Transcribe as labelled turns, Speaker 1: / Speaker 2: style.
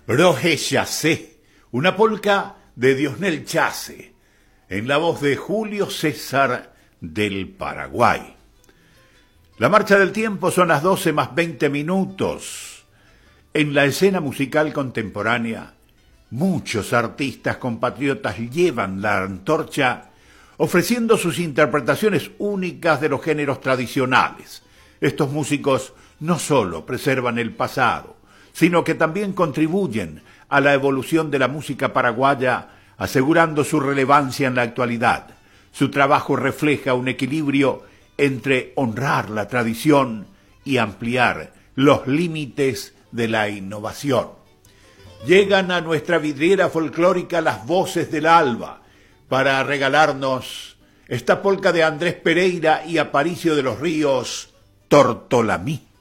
Speaker 1: Roje Chacé, una polca de Diosnel Chase, en la voz de Julio César del Paraguay. La marcha del tiempo son las 12 más 20 minutos. En la escena musical contemporánea, muchos artistas compatriotas llevan la antorcha ofreciendo sus interpretaciones únicas de los géneros tradicionales. Estos músicos no solo preservan el pasado, sino que también contribuyen a la evolución de la música paraguaya, asegurando su relevancia en la actualidad. Su trabajo refleja un equilibrio entre honrar la tradición y ampliar los límites de la innovación. Llegan a nuestra vidriera folclórica las voces del alba para regalarnos esta polca de Andrés Pereira y Aparicio de los Ríos, Tortolamí.